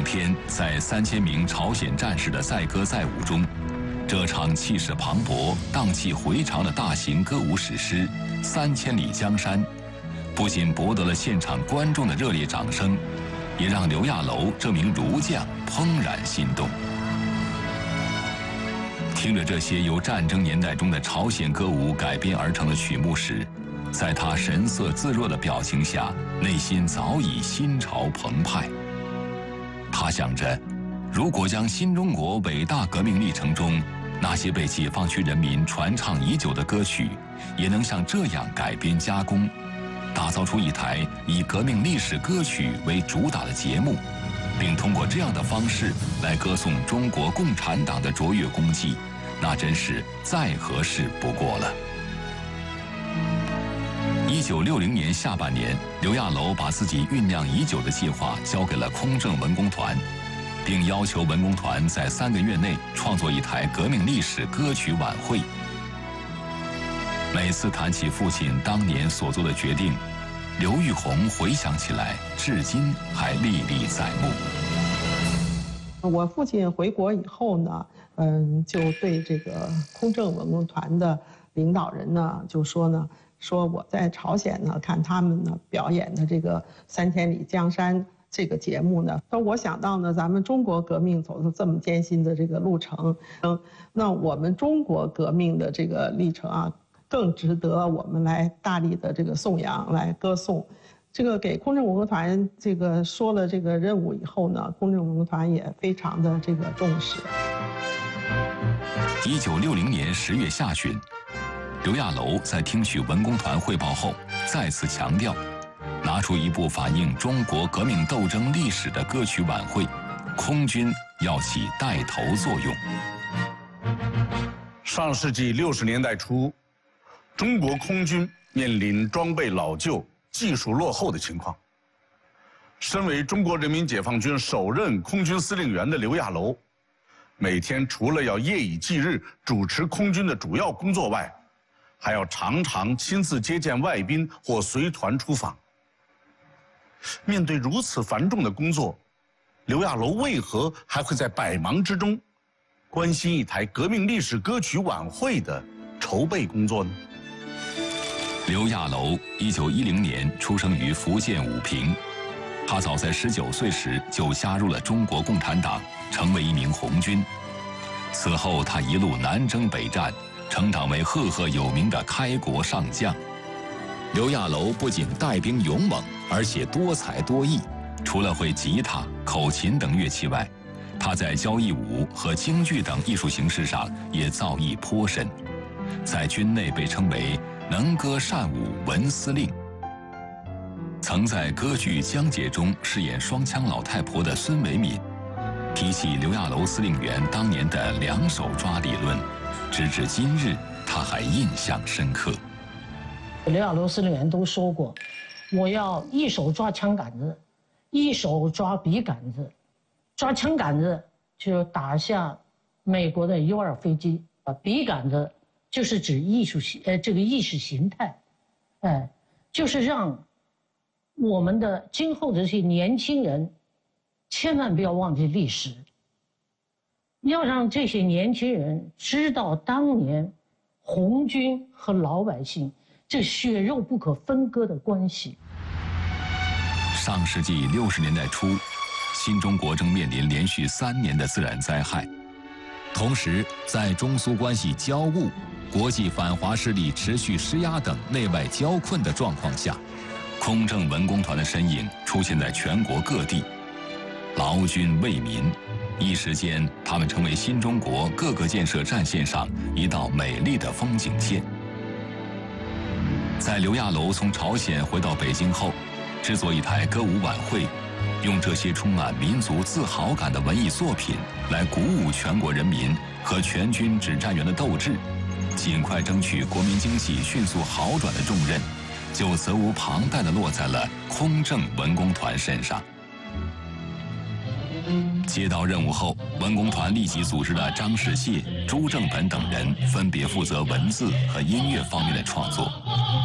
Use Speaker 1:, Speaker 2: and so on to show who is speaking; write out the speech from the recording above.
Speaker 1: 天在3000名朝鲜战士的载歌载舞中，这场气势磅礴、荡气回肠的大型歌舞史诗《3000里江山》，不仅博得了现场观众的热烈掌声，也让刘亚楼这名儒将怦然心动。听着这些由战争年代中的朝鲜歌舞改编而成的曲目时，在他神色自若的表情下，内心早已心潮澎湃。他想着，如果将新中国伟大革命历程中那些被解放区人民传唱已久的歌曲，也能像这样改编加工，打造出一台以革命历史歌曲为主打的节目，并通过这样的方式来歌颂中国共产党的卓越功绩，那真是再合适不过了。1960年下半年，刘亚楼把自己酝酿已久的计划交给了空政文工团，并要求文工团在3个月内创作一台革命历史歌曲晚会。每次谈起父亲当年所做的决定，刘玉红回想起来，至今还历历在目。
Speaker 2: 我父亲回国以后呢，就对这个空政文工团的领导人呢，就说我在朝鲜呢看他们呢表演的这个3000里江山这个节目呢，说我想到呢，咱们中国革命走了这么艰辛的这个路程，那我们中国革命的这个历程啊，更值得我们来大力的这个颂扬，来歌颂。这个给空政文工团这个说了这个任务以后呢，空政文工团也非常的这个重视。
Speaker 1: 1960年10月下旬，刘亚楼在听取文工团汇报后，再次强调，拿出一部反映中国革命斗争历史的歌曲晚会，空军要起带头作用。
Speaker 3: 上世纪60年代初，中国空军面临装备老旧、技术落后的情况。身为中国人民解放军首任空军司令员的刘亚楼，每天除了要夜以继日主持空军的主要工作外，还要常常亲自接见外宾或随团出访。面对如此繁重的工作，刘亚楼为何还会在百忙之中关心一台革命历史歌曲晚会的筹备工作呢？
Speaker 1: 刘亚楼1910年出生于福建武平，他早在19岁时就加入了中国共产党，成为一名红军。此后他一路南征北战，成长为赫赫有名的开国上将。刘亚楼不仅带兵勇猛，而且多才多艺。除了会吉他、口琴等乐器外，他在交谊舞和京剧等艺术形式上也造诣颇深，在军内被称为能歌善舞文司令。曾在歌剧《江姐》中饰演双枪老太婆的孙维敏，提起刘亚楼司令员当年的2手抓理论，直至今日他还印象深刻。
Speaker 4: 刘亚楼司令员都说过，我要一手抓枪杆子，一手抓笔杆子。抓枪杆子就打下美国的U-2飞机，笔杆子就是指这个意识形态，就是让我们的今后的这些年轻人千万不要忘记历史，要让这些年轻人知道当年红军和老百姓这血肉不可分割的关系。
Speaker 1: 上世纪60年代初，新中国正面临连续3年的自然灾害，同时在中苏关系交恶、国际反华势力持续施压等内外交困的状况下，空政文工团的身影出现在全国各地，劳军为民，一时间他们成为新中国各个建设战线上一道美丽的风景线。在刘亚楼从朝鲜回到北京后，制作一台歌舞晚会，用这些充满民族自豪感的文艺作品来鼓舞全国人民和全军指战员的斗志，尽快争取国民经济迅速好转的重任，就责无旁贷地落在了空政文工团身上。接到任务后，文工团立即组织了张世燮、朱正本等人分别负责文字和音乐方面的创作。